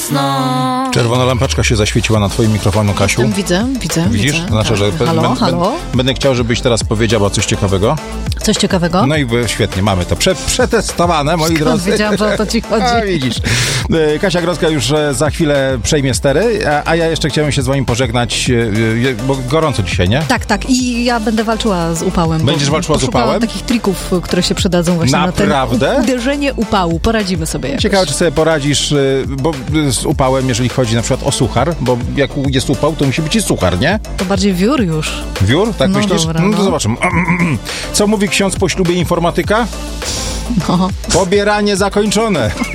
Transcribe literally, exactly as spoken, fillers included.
jasno. Czerwona lampeczka się zaświeciła na twoim mikrofonie, Kasiu. Jestem, widzę, widzę. Widzisz? Widzę, To znaczy, tak. że Halo, ben, halo? Ben, będę chciał, żebyś teraz powiedziała coś ciekawego. Coś ciekawego? No i świetnie, mamy to prze, przetestowane, moi Skąd drodzy. wiedziałam, że o to ci chodzi? A, widzisz. Kasia Grodzka już za chwilę przejmie stery, a, a ja jeszcze chciałem się z wami pożegnać, bo gorąco dzisiaj, nie? Tak, tak. I ja będę walczyła z upałem. Będziesz walczyła z upałem? takich trików, które się przydadzą właśnie Naprawdę? na ten uderzenie upału. Poradzimy sobie jakoś. Ciekawe, czy sobie poradzisz, bo z upałem, jeżeli chodzi na przykład o suchar, bo jak jest upał, to musi być i suchar, nie? To bardziej wiór już. Wiór? Tak no myślisz? Dobra, no, no to zobaczymy. Co mówi ksiądz po ślubie informatyka? No. Pobieranie zakończone.